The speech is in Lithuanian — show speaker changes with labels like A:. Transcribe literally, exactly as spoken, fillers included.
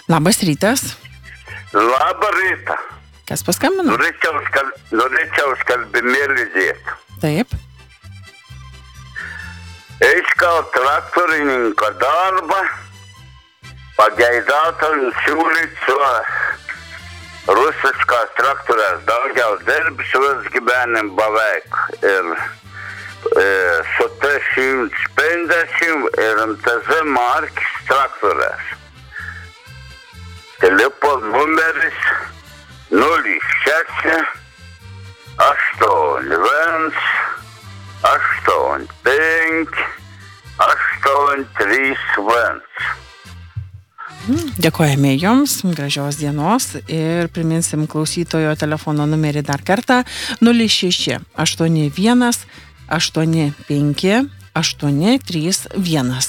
A: Labas rytas.
B: Labą rytą.
A: Kas paskambino?
B: Norėčiau, skal... Norėčiau skalbimėlį dėti.
A: Taip.
B: Eiškau traktorininko darbą, pageidautojų siūlyti su rusiškas traktorės daugiau dirbsiuos gyvenim beveik. Ir e, su trys šimtai penkiasdešimt ir M T Z markės traktorės. Telefon numeris nulis šeši aštuoni viens aštuoni penki aštuoni trys viens.
A: Dėkojame Jums, gražios dienos ir priminsim klausytojo telefono numerį dar kartą nulis šeši aštuoni vienas aštuoni penki aštuoni trys vienas.